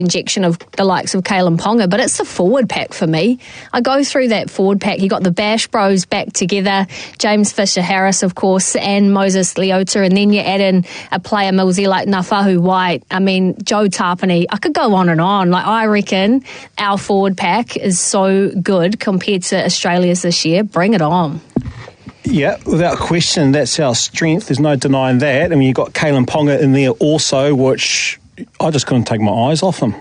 injection of the likes of Kalen Ponga, but it's the forward pack for me. I go through that forward pack. You got the Bash Bros back together, James Fisher-Harris, of course, and Moses Leota, and then you add in a player, Millsy, like Nafahu White. I mean, Joe Tapani. I could go on and on. Like, I reckon our forward pack is so good compared to Australia's this year. Bring it on. Yeah, without question, that's our strength. There's no denying that. I mean, you've got Kalen Ponga in there also, which I just couldn't take my eyes off him.